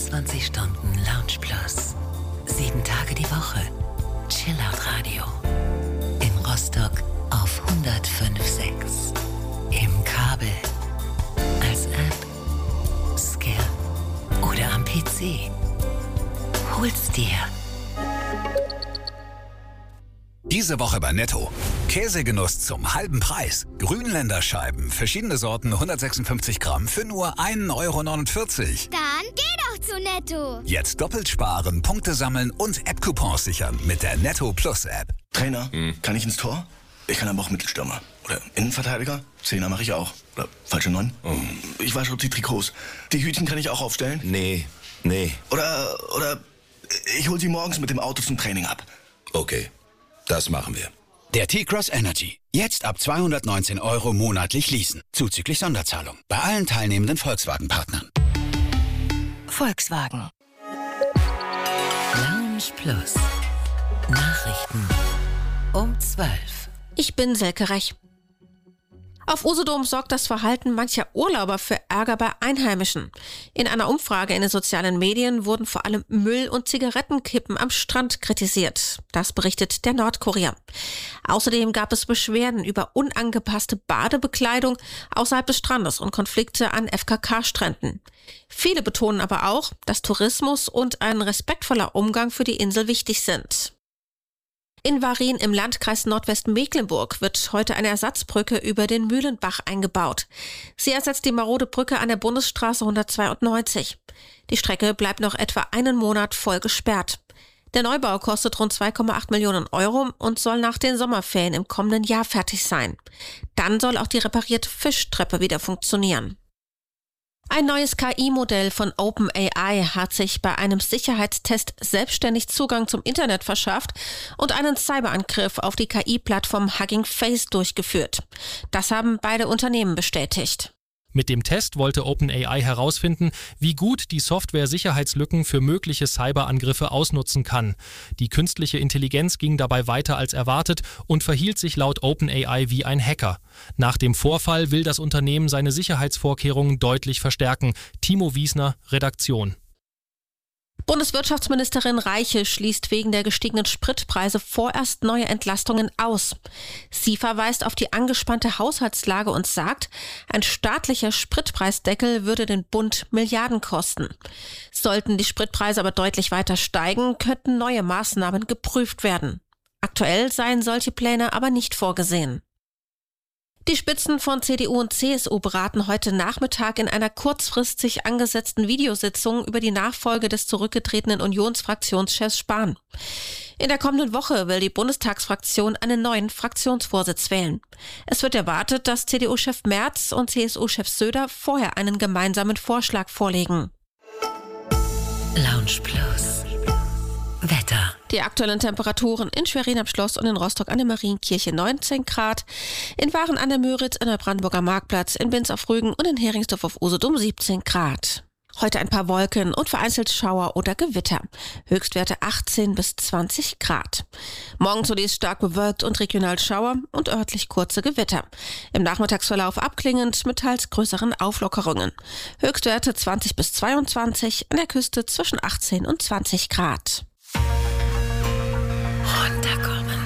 24 Stunden Lounge Plus. 7 Tage die Woche. Chillout Radio. In Rostock auf 105.6. Im Kabel. Als App. Skill. Oder am PC. Hol's dir. Diese Woche bei Netto. Käsegenuss zum halben Preis. Grünländerscheiben, verschiedene Sorten, 156 Gramm für nur 1,49 €. Dann geh doch zu Netto. Jetzt doppelt sparen, Punkte sammeln und App-Coupons sichern mit der Netto Plus App. Trainer, kann ich ins Tor? Ich kann aber auch Mittelstürmer. Oder Innenverteidiger? Zehner mache ich auch. Oder falsche 9? Ich wasche die Trikots. Die Hütchen kann ich auch aufstellen? Nee. Oder ich hol sie morgens mit dem Auto zum Training ab. Okay, das machen wir. Der T-Cross Energy. Jetzt ab 219 € monatlich leasen. Zuzüglich Sonderzahlung. Bei allen teilnehmenden Volkswagen-Partnern. Volkswagen. Lounge Plus. Nachrichten um 12. Ich bin Selke Rech. Auf Usedom sorgt das Verhalten mancher Urlauber für Ärger bei Einheimischen. In einer Umfrage in den sozialen Medien wurden vor allem Müll- und Zigarettenkippen am Strand kritisiert. Das berichtet der Nordkurier. Außerdem gab es Beschwerden über unangepasste Badebekleidung außerhalb des Strandes und Konflikte an FKK-Stränden. Viele betonen aber auch, dass Tourismus und ein respektvoller Umgang für die Insel wichtig sind. In Warin im Landkreis Nordwestmecklenburg wird heute eine Ersatzbrücke über den Mühlenbach eingebaut. Sie ersetzt die marode Brücke an der Bundesstraße 192. Die Strecke bleibt noch etwa einen Monat voll gesperrt. Der Neubau kostet rund 2,8 Millionen € und soll nach den Sommerferien im kommenden Jahr fertig sein. Dann soll auch die reparierte Fischtreppe wieder funktionieren. Ein neues KI-Modell von OpenAI hat sich bei einem Sicherheitstest selbstständig Zugang zum Internet verschafft und einen Cyberangriff auf die KI-Plattform Hugging Face durchgeführt. Das haben beide Unternehmen bestätigt. Mit dem Test wollte OpenAI herausfinden, wie gut die Software Sicherheitslücken für mögliche Cyberangriffe ausnutzen kann. Die künstliche Intelligenz ging dabei weiter als erwartet und verhielt sich laut OpenAI wie ein Hacker. Nach dem Vorfall will das Unternehmen seine Sicherheitsvorkehrungen deutlich verstärken. Timo Wiesner, Redaktion. Bundeswirtschaftsministerin Reiche schließt wegen der gestiegenen Spritpreise vorerst neue Entlastungen aus. Sie verweist auf die angespannte Haushaltslage und sagt, ein staatlicher Spritpreisdeckel würde den Bund Milliarden kosten. Sollten die Spritpreise aber deutlich weiter steigen, könnten neue Maßnahmen geprüft werden. Aktuell seien solche Pläne aber nicht vorgesehen. Die Spitzen von CDU und CSU beraten heute Nachmittag in einer kurzfristig angesetzten Videositzung über die Nachfolge des zurückgetretenen Unionsfraktionschefs Spahn. In der kommenden Woche will die Bundestagsfraktion einen neuen Fraktionsvorsitz wählen. Es wird erwartet, dass CDU-Chef Merz und CSU-Chef Söder vorher einen gemeinsamen Vorschlag vorlegen. Lounge Plus. Wetter. Die aktuellen Temperaturen in Schwerin am Schloss und in Rostock an der Marienkirche 19 Grad, in Waren an der Müritz, in der Brandenburger Marktplatz, in Binz auf Rügen und in Heringsdorf auf Usedom 17 Grad. Heute ein paar Wolken und vereinzelt Schauer oder Gewitter. Höchstwerte 18 bis 20 Grad. Morgen zunächst stark bewölkt und regional Schauer und örtlich kurze Gewitter. Im Nachmittagsverlauf abklingend mit teils größeren Auflockerungen. Höchstwerte 20 bis 22, an der Küste zwischen 18 und 20 Grad. Runterkommen.